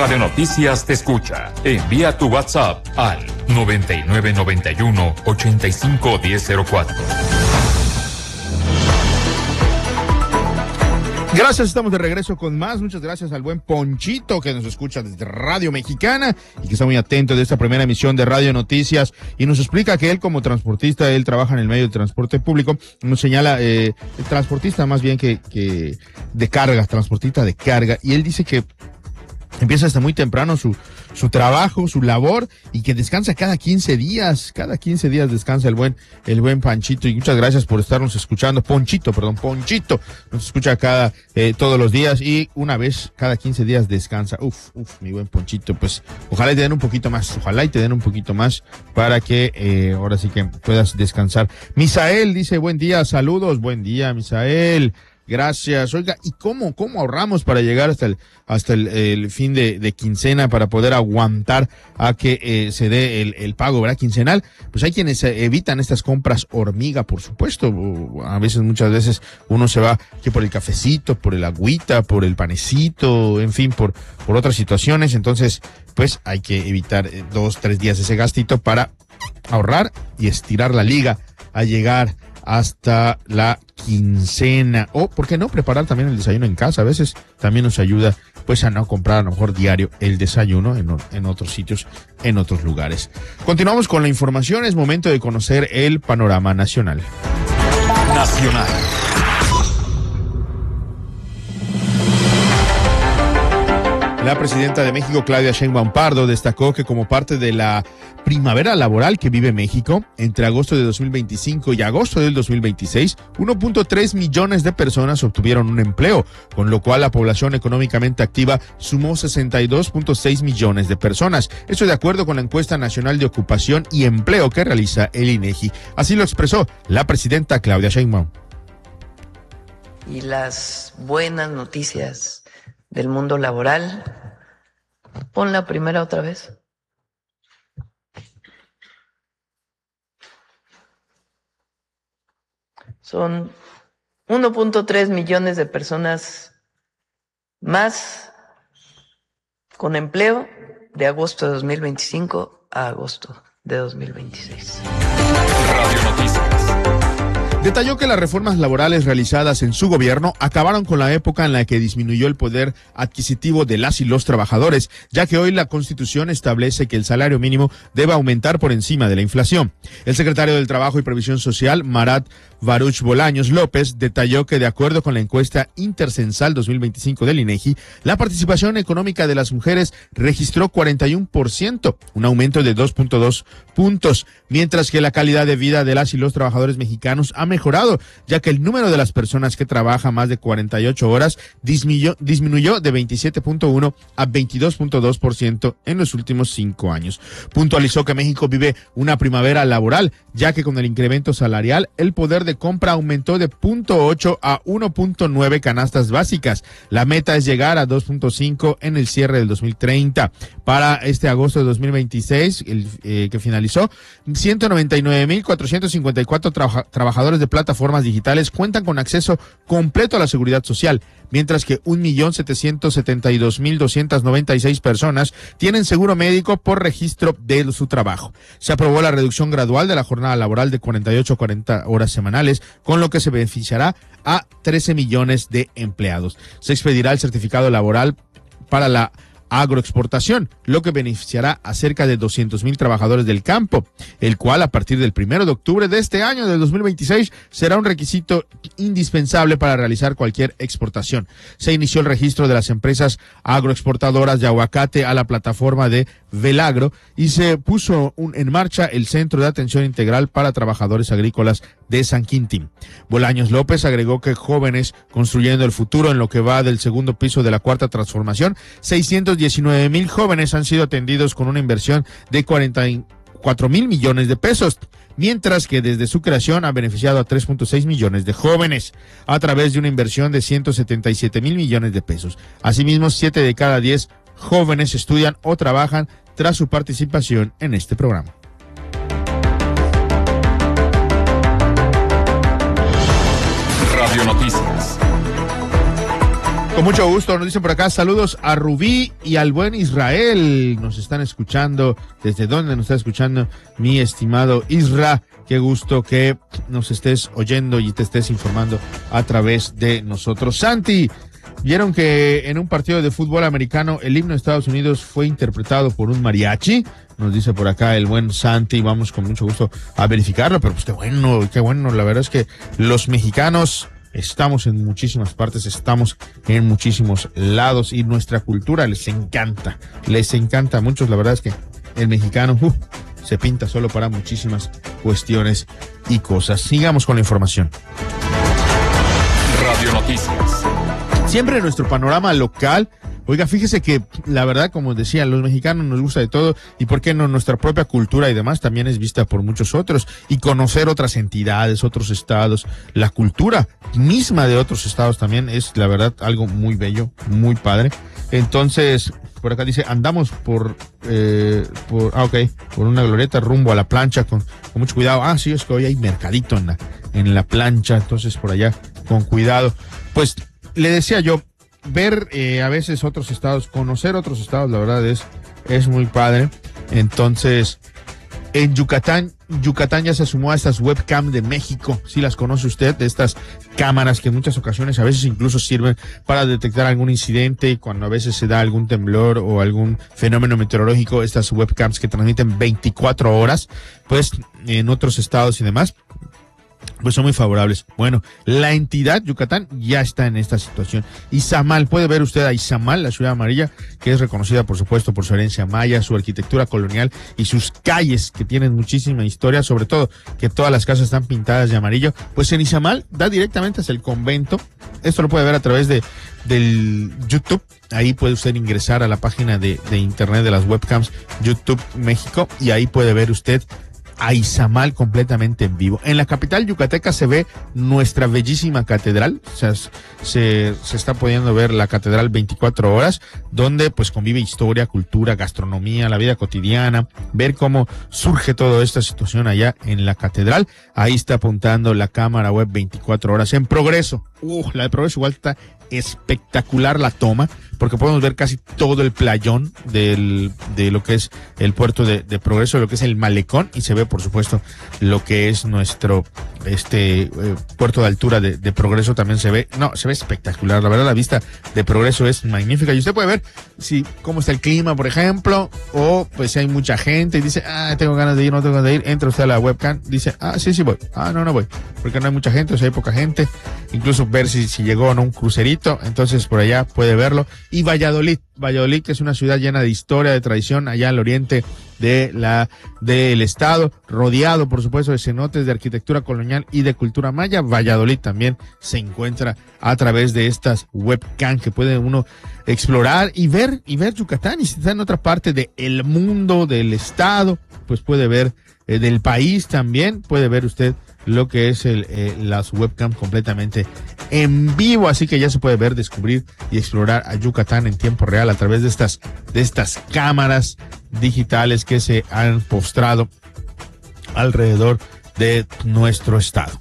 Radio Noticias te escucha. Envía tu WhatsApp al 9991-851004. Gracias, estamos de regreso con más. Muchas gracias al buen Ponchito que nos escucha desde Radio Mexicana y que está muy atento de esta primera emisión de Radio Noticias y nos explica que él como transportista, él trabaja en el medio de transporte público, nos señala, el transportista más bien que de carga, transportista de carga, y él dice que empieza hasta muy temprano su trabajo, su labor, y que descansa cada 15 días descansa el buen Panchito, y muchas gracias por estarnos escuchando. Ponchito nos escucha todos los días, y una vez cada 15 días descansa. Mi buen Ponchito, pues ojalá te den un poquito más para que ahora sí que puedas descansar. Misael dice, buen día, saludos, buen día, Misael. Gracias. Oiga, ¿y cómo ahorramos para llegar hasta el fin de quincena, para poder aguantar a que se dé el pago, ¿verdad? Quincenal. Pues hay quienes evitan estas compras hormiga, por supuesto. Muchas veces uno se va que por el cafecito, por el agüita, por el panecito, en fin, por otras situaciones. Entonces, pues hay que evitar 2-3 días ese gastito para ahorrar y estirar la liga a llegar hasta la quincena. O, ¿por qué no preparar también el desayuno en casa? A veces también nos ayuda pues a no comprar a lo mejor diario el desayuno en otros sitios, en otros lugares. Continuamos con la información. Es momento de conocer el panorama nacional. La presidenta de México, Claudia Sheinbaum Pardo, destacó que como parte de la primavera laboral que vive México, entre agosto de 2025 y agosto del 2026, 1.3 millones de personas obtuvieron un empleo, con lo cual la población económicamente activa sumó 62.6 millones de personas. Esto de acuerdo con la encuesta nacional de ocupación y empleo que realiza el INEGI. Así lo expresó la presidenta Claudia Sheinbaum. Y las buenas noticias del mundo laboral. Pon la primera otra vez. Son 1.3 millones de personas más con empleo de agosto de 2025 a agosto de 2026. Radio Noticias. Detalló que las reformas laborales realizadas en su gobierno acabaron con la época en la que disminuyó el poder adquisitivo de las y los trabajadores, ya que hoy la Constitución establece que el salario mínimo debe aumentar por encima de la inflación. El secretario del Trabajo y Previsión Social, Marat Baruch Bolaños López, detalló que de acuerdo con la encuesta intercensal 2025 del INEGI, la participación económica de las mujeres registró 41%, un aumento de 2.2 puntos, mientras que la calidad de vida de las y los trabajadores mexicanos ha mejorado, ya que el número de las personas que trabajan más de 48 horas disminuyó de 27.1 a 22.2% en los últimos 5 años. Puntualizó que México vive una primavera laboral, ya que con el incremento salarial, el poder de compra aumentó de 0.8 a 1.9 canastas básicas. La meta es llegar a 2.5 en el cierre del 2030. Para este agosto de 2026, que finalizó, 199,454 trabajadores de plataformas digitales cuentan con acceso completo a la seguridad social, mientras que 1.072,296 personas tienen seguro médico por registro de su trabajo. Se aprobó la reducción gradual de la jornada laboral de 48 a 40 horas semanales, con lo que se beneficiará a 13 millones de empleados. Se expedirá el certificado laboral para la agroexportación, lo que beneficiará a cerca de 200,000 trabajadores del campo, el cual a partir del 1 de octubre de este año, del 2026, será un requisito indispensable para realizar cualquier exportación. Se inició el registro de las empresas agroexportadoras de aguacate a la plataforma de Velagro y se puso en marcha el Centro de Atención Integral para Trabajadores Agrícolas de San Quintín. Bolaños López agregó que jóvenes construyendo el futuro en lo que va del segundo piso de la Cuarta Transformación, 619,000 jóvenes han sido atendidos con una inversión de 44,000 millones de pesos, mientras que desde su creación ha beneficiado a 3.6 millones de jóvenes a través de una inversión de 177,000 millones de pesos. Asimismo, 7 de cada 10 jóvenes estudian o trabajan tras su participación en este programa. Radio Noticias. Con mucho gusto, nos dicen por acá, saludos a Rubí y al buen Israel. Nos están escuchando. ¿Desde dónde nos está escuchando, mi estimado Isra? Qué gusto que nos estés oyendo y te estés informando a través de nosotros. Santi, ¿vieron que en un partido de fútbol americano el himno de Estados Unidos fue interpretado por un mariachi? Nos dice por acá el buen Santi, vamos con mucho gusto a verificarlo, pero pues qué bueno, la verdad es que los mexicanos estamos en muchísimas partes, estamos en muchísimos lados y nuestra cultura les encanta a muchos, la verdad es que el mexicano se pinta solo para muchísimas cuestiones y cosas. Sigamos con la información. Radio Noticias. Siempre en nuestro panorama local, oiga, fíjese que la verdad, como decía, los mexicanos nos gusta de todo y por qué no, nuestra propia cultura y demás también es vista por muchos otros y conocer otras entidades, otros estados, la cultura misma de otros estados también es la verdad algo muy bello, muy padre. Entonces, por acá dice, andamos por una glorieta rumbo a la plancha con mucho cuidado. Sí, es que hoy hay mercadito en la plancha, entonces por allá con cuidado. Pues le decía yo, ver a veces otros estados, conocer otros estados, la verdad es muy padre. Entonces, en Yucatán ya se sumó a estas webcam de México. ¿Sí las conoce usted? De estas cámaras que en muchas ocasiones a veces incluso sirven para detectar algún incidente cuando a veces se da algún temblor o algún fenómeno meteorológico. Estas webcams que transmiten 24 horas, pues en otros estados y demás, pues son muy favorables. Bueno, la entidad Yucatán ya está en esta situación. Izamal, puede ver usted a Izamal, la ciudad amarilla, que es reconocida por supuesto por su herencia maya, su arquitectura colonial y sus calles que tienen muchísima historia, sobre todo que todas las casas están pintadas de amarillo. Pues en Izamal da directamente hacia el convento. Esto lo puede ver a través del YouTube. Ahí puede usted ingresar a la página de internet de las webcams YouTube México y ahí puede ver usted a Izamal completamente en vivo. En la capital yucateca se ve nuestra bellísima catedral, o sea, se está pudiendo ver la catedral 24 horas, donde pues convive historia, cultura, gastronomía, la vida cotidiana, ver cómo surge toda esta situación allá en la catedral. Ahí está apuntando la cámara web 24 horas en Progreso. La de Progreso igual está espectacular la toma, porque podemos ver casi todo el playón de lo que es el puerto de Progreso, lo que es el malecón, y se ve por supuesto lo que es nuestro puerto de altura de Progreso también se ve espectacular, la verdad la vista de Progreso es magnífica y usted puede ver cómo está el clima, por ejemplo, o pues si hay mucha gente y dice, tengo ganas de ir, no tengo ganas de ir, entra usted a la webcam, dice, sí voy, no voy, porque no hay mucha gente, o sea, hay poca gente, incluso ver si llegó o no un crucerito, entonces por allá puede verlo. Y Valladolid, que es una ciudad llena de historia, de tradición, allá al oriente del estado, rodeado por supuesto de cenotes de arquitectura colonial y de cultura maya. Valladolid también se encuentra a través de estas webcam que puede uno explorar y ver Yucatán, y si está en otra parte del mundo, del estado, pues puede ver del país también, puede ver usted lo que es las webcams completamente en vivo, así que ya se puede ver, descubrir y explorar a Yucatán en tiempo real a través de estas cámaras digitales que se han postrado alrededor de nuestro estado.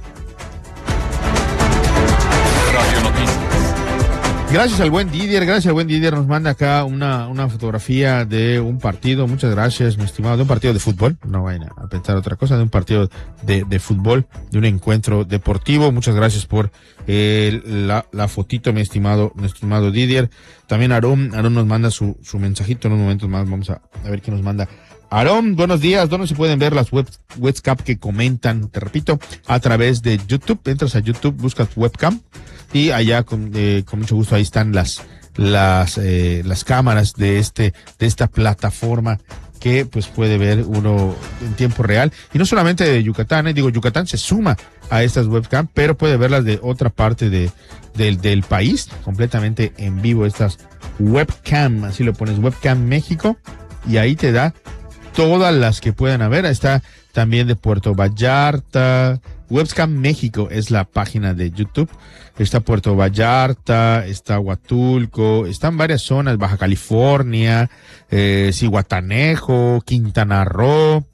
Radio Noticias. Gracias al buen Didier, nos manda acá una fotografía de un partido, muchas gracias, mi estimado, de un partido de fútbol, no vayan a pensar otra cosa, de un partido de fútbol, de un encuentro deportivo, muchas gracias por la fotito, mi estimado Didier. También Aarón nos manda su mensajito, en unos momentos más vamos a ver qué nos manda. Aarón, buenos días. ¿Dónde se pueden ver las webcam que comentan? Te repito, a través de YouTube. Entras a YouTube, buscas webcam y allá con mucho gusto ahí están las cámaras de esta plataforma que pues puede ver uno en tiempo real. Y no solamente de Yucatán, Yucatán se suma a estas webcam, pero puede verlas de otra parte del país, completamente en vivo estas webcam. Así lo pones, webcam México, y ahí te da todas las que puedan haber. Está también de Puerto Vallarta. Webcam México es la página de YouTube. Está Puerto Vallarta, está Huatulco, están varias zonas, Baja California, Zihuatanejo, Quintana Roo,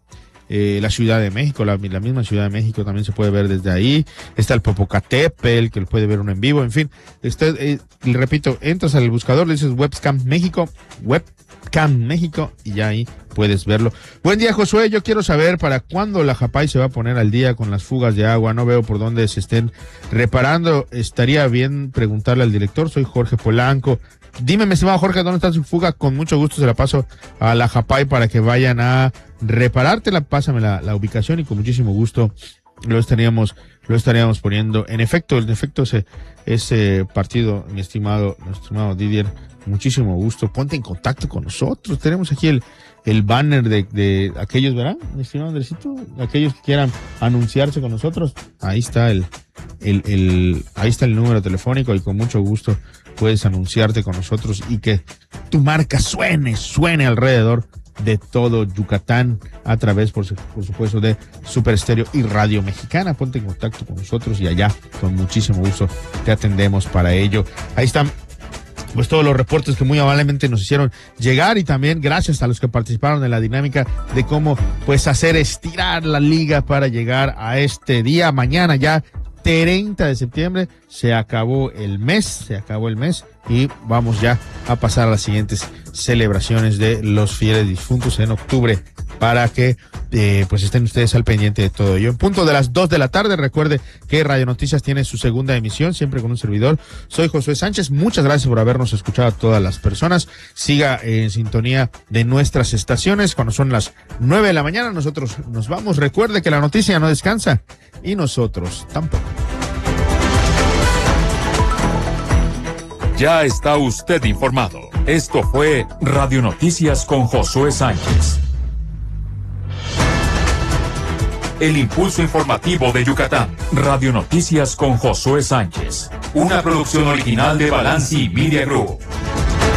la Ciudad de México, la misma Ciudad de México también se puede ver desde ahí. Está el Popocatépetl, que lo puede ver uno en vivo, en fin. Repito, entras al buscador, le dices Webcam México, y ya ahí puedes verlo. Buen día, Josué. Yo quiero saber para cuándo la Japay se va a poner al día con las fugas de agua. No veo por dónde se estén reparando. Estaría bien preguntarle al director. Soy Jorge Polanco. Dime, mi estimado Jorge, ¿dónde está su fuga? Con mucho gusto se la paso a la Japay para que vayan a reparártela. Pásame la ubicación y con muchísimo gusto lo estaríamos poniendo. En efecto, ese partido, mi estimado Didier, muchísimo gusto. Ponte en contacto con nosotros. Tenemos aquí el banner de aquellos, ¿verdad, mi estimado Andresito? Aquellos que quieran anunciarse con nosotros. Ahí está ahí está el número telefónico y con mucho gusto puedes anunciarte con nosotros y que tu marca suene alrededor de todo Yucatán a través, por supuesto, de Super Estéreo y Radio Mexicana. Ponte en contacto con nosotros y allá con muchísimo gusto te atendemos para ello. Ahí están pues todos los reportes que muy amablemente nos hicieron llegar y también gracias a los que participaron en la dinámica de cómo pues hacer estirar la liga para llegar a este día. Mañana ya 30 de septiembre se acabó el mes y vamos ya a pasar a las siguientes celebraciones de los fieles difuntos en octubre para que pues estén ustedes al pendiente de todo ello. En punto de las 2 de la tarde, recuerde que Radio Noticias tiene su segunda emisión, siempre con un servidor. Soy Josué Sánchez, muchas gracias por habernos escuchado a todas las personas. Siga en sintonía de nuestras estaciones. Cuando son las 9 de la mañana, nosotros nos vamos. Recuerde que la noticia no descansa y nosotros tampoco. Ya está usted informado. Esto fue Radio Noticias con Josué Sánchez. El impulso informativo de Yucatán. Radio Noticias con Josué Sánchez. Una producción original de Balanci Media Group.